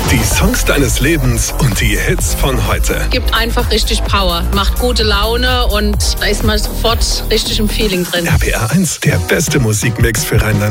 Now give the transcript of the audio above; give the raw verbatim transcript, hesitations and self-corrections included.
Die Songs deines Lebens und die Hits von heute. Gibt einfach richtig Power, macht gute Laune und da ist man sofort richtig im Feeling drin. R P R eins, der beste Musikmix für Rheinland.